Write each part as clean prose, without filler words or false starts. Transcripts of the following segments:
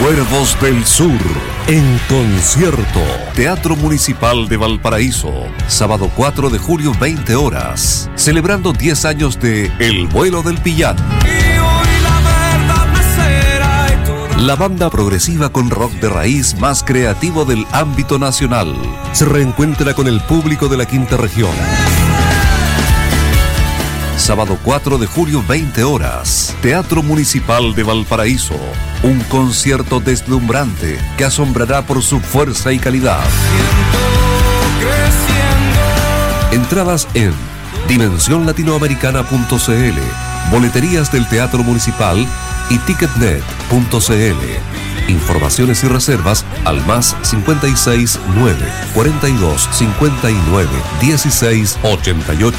Cuervos del Sur, en concierto. Teatro Municipal de Valparaíso, sábado 4 de julio, 20 horas. Celebrando 10 años de El Vuelo del Pillán. La banda progresiva con rock de raíz más creativo del ámbito nacional se reencuentra con el público de la quinta región. Sábado 4 de julio, 20 horas. Teatro Municipal de Valparaíso. Un concierto deslumbrante que asombrará por su fuerza y calidad. Entradas en dimensionlatinoamericana.cl, boleterías del Teatro Municipal y ticketnet.cl. Informaciones y reservas al más 56 9 42 59 16 88.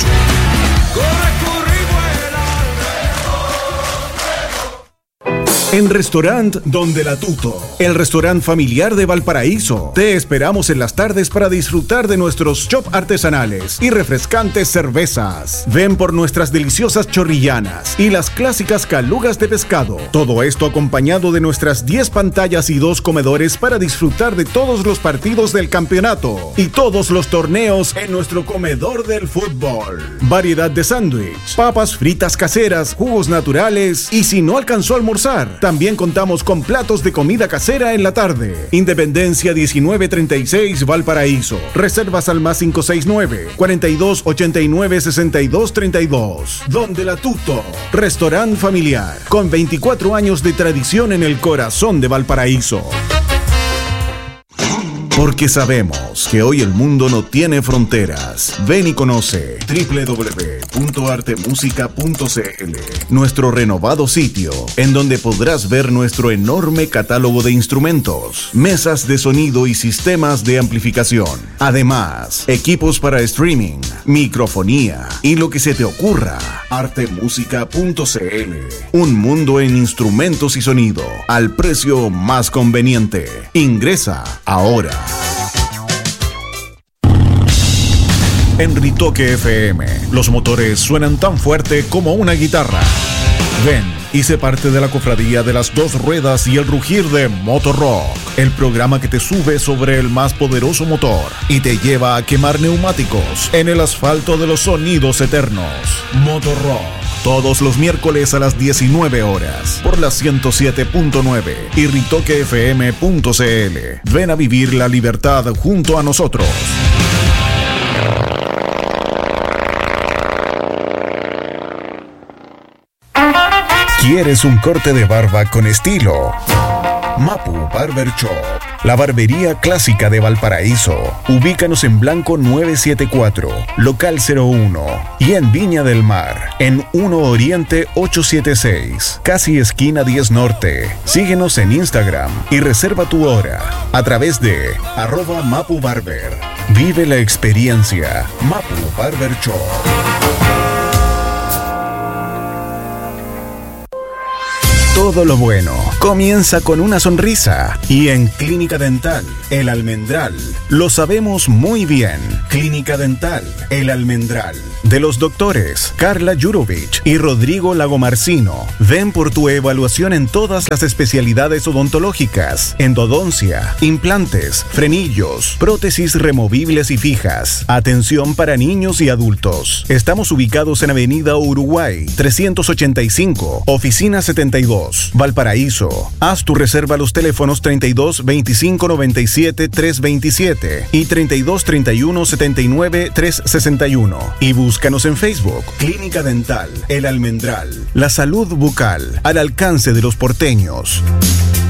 En Restaurant Donde la Tuto, el restaurante familiar de Valparaíso. Te esperamos en las tardes para disfrutar de nuestros chop artesanales y refrescantes cervezas. Ven por nuestras deliciosas chorrillanas y las clásicas calugas de pescado. Todo esto acompañado de nuestras 10 pantallas y 2 comedores para disfrutar de todos los partidos del campeonato y todos los torneos en nuestro comedor del fútbol. Variedad de sándwich, papas fritas caseras, jugos naturales y si no alcanzó a almorzar, también contamos con platos de comida casera en la tarde. Independencia 1936 Valparaíso. Reservas al más 569 42 89 62 32. Donde la Tuto, restaurante familiar con 24 años de tradición en el corazón de Valparaíso. Porque sabemos que hoy el mundo no tiene fronteras. Ven y conoce www.artemusica.cl, nuestro renovado sitio, en donde podrás ver nuestro enorme catálogo de instrumentos, mesas de sonido y sistemas de amplificación. Además, equipos para streaming, microfonía y lo que se te ocurra. Artemusica.cl, un mundo en instrumentos y sonido, al precio más conveniente. Ingresa ahora. En Ritoque FM, los motores suenan tan fuerte como una guitarra. Ven y sé parte de la cofradía de las 2 ruedas y el rugir de Motorrock, el programa que te sube sobre el más poderoso motor y te lleva a quemar neumáticos en el asfalto de los sonidos eternos. Motorrock, todos los miércoles a las 19 horas por la 107.9 y ritoquefm.cl. Ven a vivir la libertad junto a nosotros. ¿Quieres un corte de barba con estilo? Mapu Barber Shop, la barbería clásica de Valparaíso. Ubícanos en Blanco 974, local 01, y en Viña del Mar, en 1 Oriente 876, casi esquina 10 Norte. Síguenos en Instagram y reserva tu hora a través de @MapuBarber. Vive la experiencia. Mapu Barber Shop. Todo lo bueno comienza con una sonrisa. Y en Clínica Dental El Almendral lo sabemos muy bien. Clínica Dental El Almendral, de los doctores Carla Jurovich y Rodrigo Lagomarcino. Ven por tu evaluación en todas las especialidades odontológicas: endodoncia, implantes, frenillos, prótesis removibles y fijas. Atención para niños y adultos. Estamos ubicados en Avenida Uruguay 385, Oficina 72, Valparaíso. Haz tu reserva a los teléfonos 32 25 97 327 y 32 31 79 361. Y búscanos en Facebook. Clínica Dental El Almendral. La salud bucal al alcance de los porteños.